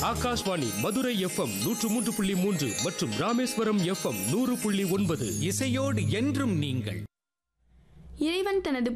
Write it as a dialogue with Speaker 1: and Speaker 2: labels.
Speaker 1: Akashvani Madurai FM 103.3 மற்றும் Rameswaram FM 100.9.
Speaker 2: இசையோடு என்றும் நீங்கள்.
Speaker 3: இறைவன் தனது